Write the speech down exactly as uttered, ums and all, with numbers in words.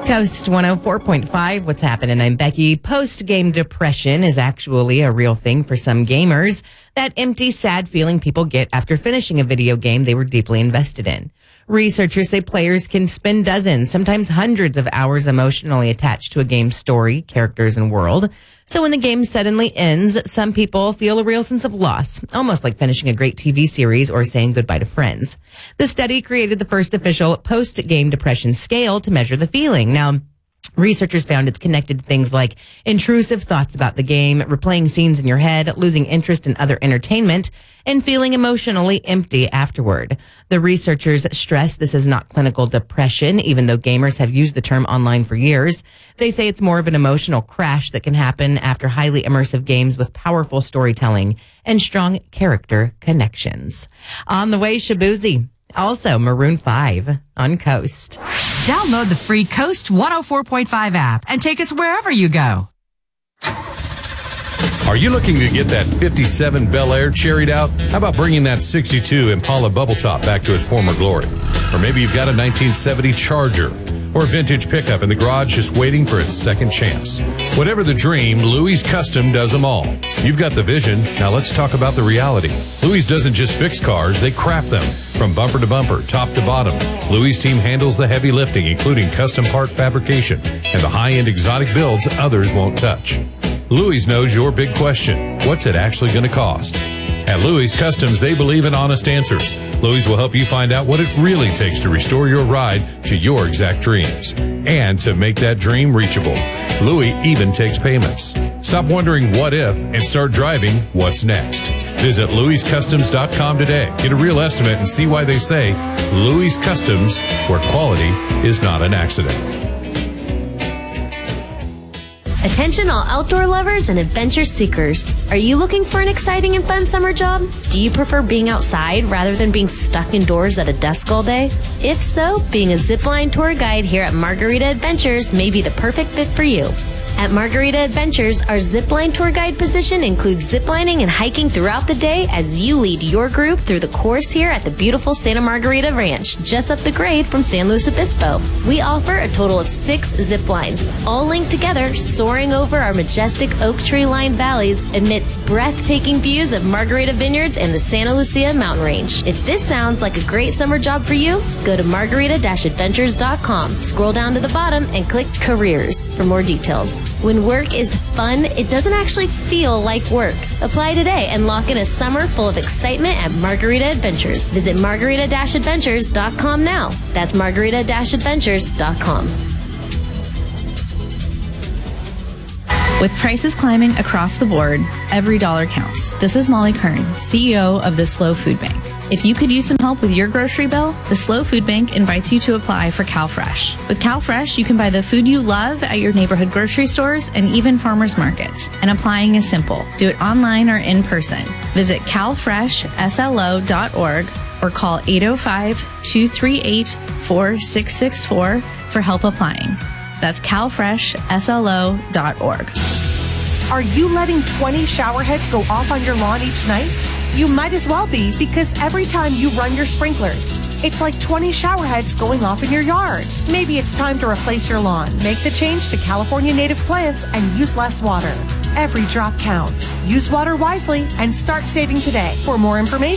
Coast one oh four point five, what's happening? I'm Becky. Post-game depression is actually a real thing for some gamers. That empty, sad feeling people get after finishing a video game they were deeply invested in. Researchers say players can spend dozens, sometimes hundreds of hours emotionally attached to a game's story, characters, and world. So when the game suddenly ends, some people feel a real sense of loss, almost like finishing a great T V series or saying goodbye to friends. The study created the first official post-game depression scale to measure the feeling. Now, researchers found it's connected to things like intrusive thoughts about the game, replaying scenes in your head, losing interest in other entertainment, and feeling emotionally empty afterward. The researchers stress this is not clinical depression, even though gamers have used the term online for years. They say it's more of an emotional crash that can happen after highly immersive games with powerful storytelling and strong character connections. On the way, Shabuzi. Also, Maroon five on Coast. Download the free Coast one oh four point five app and take us wherever you go. Are you looking to get that fifty-seven Bel Air cherried out? How about bringing that sixty-two Impala Bubble Top back to its former glory? Or maybe you've got a nineteen seventy Charger or a vintage pickup in the garage just waiting for its second chance. Whatever the dream, Louis Custom does them all. You've got the vision, now let's talk about the reality. Louis doesn't just fix cars, they craft them. From bumper to bumper, top to bottom, Louis' team handles the heavy lifting, including custom part fabrication and the high-end exotic builds others won't touch. Louis knows your big question. What's it actually going to cost? At Louis Customs, they believe in honest answers. Louis will help you find out what it really takes to restore your ride to your exact dreams. And to make that dream reachable, Louis even takes payments. Stop wondering what if and start driving what's next. Visit louis customs dot com today. Get a real estimate and see why they say Louis Customs, where quality is not an accident. Attention all outdoor lovers and adventure seekers. Are you looking for an exciting and fun summer job? Do you prefer being outside rather than being stuck indoors at a desk all day? If so, being a zipline tour guide here at Margarita Adventures may be the perfect fit for you. At Margarita Adventures, our zipline tour guide position includes ziplining and hiking throughout the day as you lead your group through the course here at the beautiful Santa Margarita Ranch, just up the grade from San Luis Obispo. We offer a total of six ziplines, all linked together, soaring over our majestic oak tree-lined valleys amidst breathtaking views of Margarita Vineyards and the Santa Lucia mountain range. If this sounds like a great summer job for you, go to margarita adventures dot com, scroll down to the bottom, and click Careers for more details. When work is fun, it doesn't actually feel like work. Apply today and lock in a summer full of excitement at Margarita Adventures. Visit margarita adventures dot com now. That's margarita adventures dot com. With prices climbing across the board, every dollar counts. This is Molly Kern, C E O of the Slow Food Bank. If you could use some help with your grocery bill, the Slow Food Bank invites you to apply for CalFresh. With CalFresh, you can buy the food you love at your neighborhood grocery stores and even farmers markets. And applying is simple. Do it online or in person. Visit cal fresh s l o dot org or call eight oh five, two three eight, four six six four for help applying. That's cal fresh s l o dot org. Are you letting twenty shower heads go off on your lawn each night? You might as well be, because every time you run your sprinklers, it's like twenty shower heads going off in your yard. Maybe it's time to replace your lawn. Make the change to California native plants and use less water. Every drop counts. Use water wisely and start saving today. For more information,